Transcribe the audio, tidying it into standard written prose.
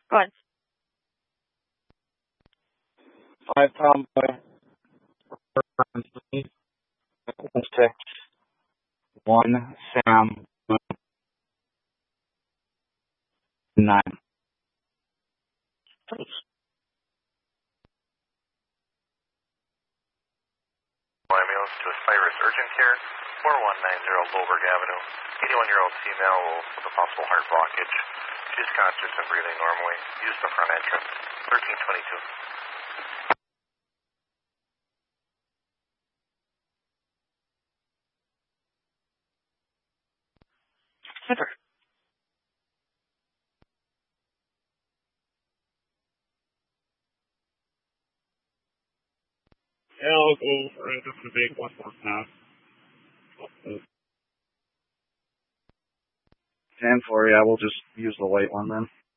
Go ahead. 5 pound boy. 6 1 Sam 9. Please. Ambulance to Cyrus Urgent Care, 4190 Boberg Avenue. 81-year-old female with a possible heart blockage. She's conscious and breathing normally. Use the front entrance. 1322. Center. Yeah, I'll go for it. Just to make one more pass. 10-4, yeah, we'll just use the white one then.